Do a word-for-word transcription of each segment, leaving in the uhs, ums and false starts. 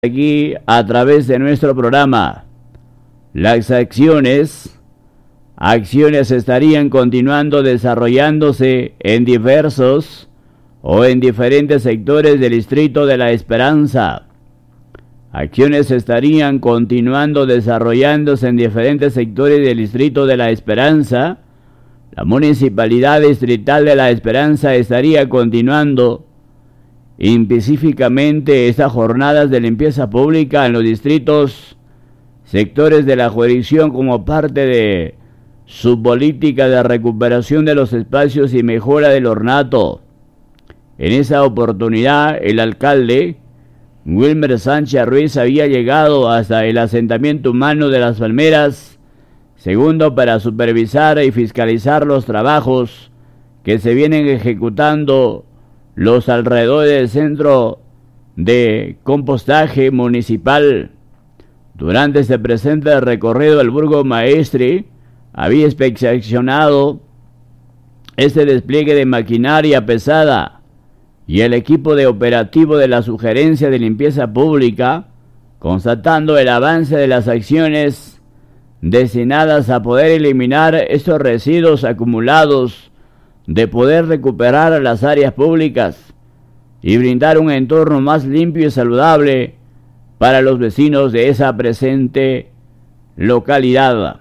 aquí a través de nuestro programa. Las acciones, acciones estarían continuando desarrollándose en diversos o en diferentes sectores del Distrito de La Esperanza. Acciones estarían continuando desarrollándose en diferentes sectores del Distrito de La Esperanza. La Municipalidad Distrital de La Esperanza estaría continuando específicamente estas jornadas de limpieza pública en los distritos, sectores de la jurisdicción como parte de su política de recuperación de los espacios y mejora del ornato. En esa oportunidad, el alcalde Wilmer Sánchez Ruiz había llegado hasta el asentamiento humano de Las Palmeras, segundo para supervisar y fiscalizar los trabajos que se vienen ejecutando los alrededores del centro de compostaje municipal. Durante este presente recorrido, el burgomaestre había inspeccionado este despliegue de maquinaria pesada y el equipo de operativo de la Sugerencia de Limpieza Pública, constatando el avance de las acciones destinadas a poder eliminar estos residuos acumulados, de poder recuperar las áreas públicas y brindar un entorno más limpio y saludable para los vecinos de esa presente localidad.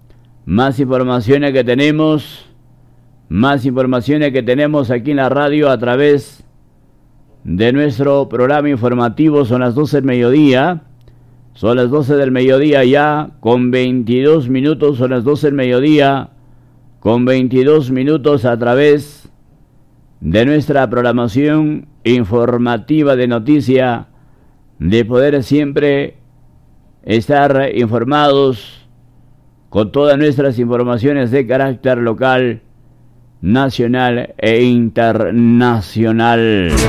Más informaciones que tenemos, más informaciones que tenemos aquí en la radio a través de nuestro programa informativo. Son las doce del mediodía, son las doce del mediodía ya, con veintidós minutos, son las doce del mediodía, con veintidós minutos a través de nuestra programación informativa de noticia, de poder siempre estar informados con todas nuestras informaciones de carácter local, nacional e internacional.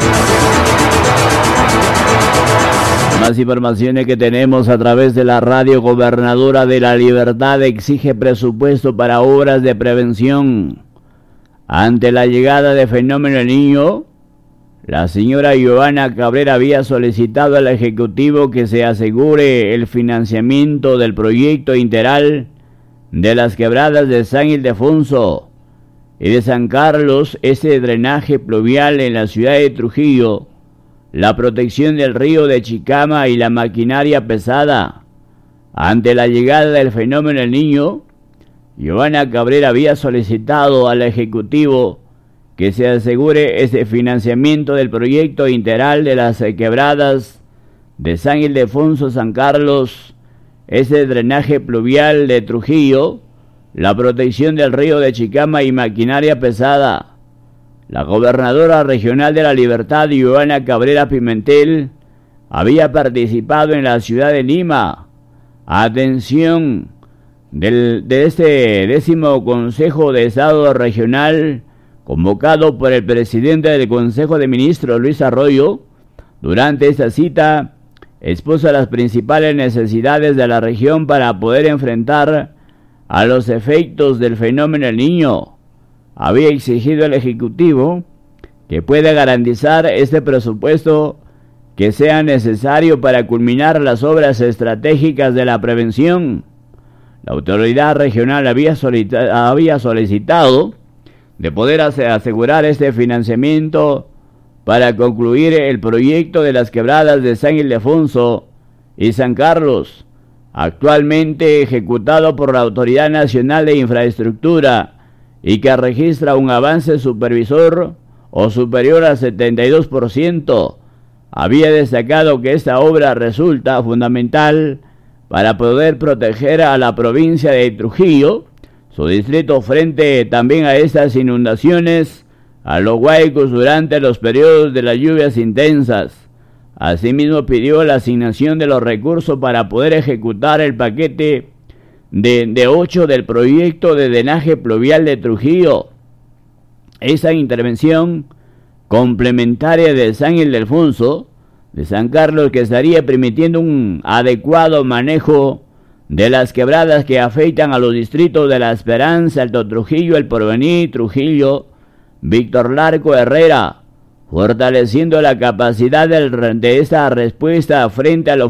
Más informaciones que tenemos a través de la radio. Gobernadora de La Libertad exige presupuesto para obras de prevención. Ante la llegada de fenómeno El Niño, la señora Giovanna Cabrera había solicitado al Ejecutivo que se asegure el financiamiento del proyecto integral de las quebradas de San Ildefonso y de San Carlos, ese drenaje pluvial en la ciudad de Trujillo, la protección del río de Chicama y la maquinaria pesada. Ante la llegada del fenómeno El Niño, Giovanna Cabrera había solicitado al Ejecutivo que se asegure ese financiamiento del proyecto integral de las quebradas de San Ildefonso, San Carlos, ese drenaje pluvial de Trujillo, la protección del río de Chicama y maquinaria pesada. La gobernadora regional de La Libertad, Giovanna Cabrera Pimentel, había participado en la ciudad de Lima. Atención del, de este décimo Consejo de Estado Regional, convocado por el presidente del Consejo de Ministros, Luis Arroyo. Durante esta cita, expuso las principales necesidades de la región para poder enfrentar a los efectos del fenómeno El Niño. Había exigido al Ejecutivo que pueda garantizar este presupuesto que sea necesario para culminar las obras estratégicas de la prevención. La autoridad regional había solicitado, había solicitado de poder asegurar este financiamiento para concluir el proyecto de las quebradas de San Ildefonso y San Carlos, actualmente ejecutado por la Autoridad Nacional de Infraestructura, y que registra un avance supervisor o superior al setenta y dos por ciento. Había destacado que esta obra resulta fundamental para poder proteger a la provincia de Trujillo, su distrito, frente también a estas inundaciones, a los huaicos durante los periodos de las lluvias intensas. Asimismo, pidió la asignación de los recursos para poder ejecutar el paquete De, de ocho del proyecto de drenaje pluvial de Trujillo. Esa intervención complementaria de San Ildefonso, de San Carlos, que estaría permitiendo un adecuado manejo de las quebradas que afectan a los distritos de La Esperanza, Alto Trujillo, El Porvenir, Trujillo, Víctor Larco, Herrera, fortaleciendo la capacidad del, de esta respuesta frente a los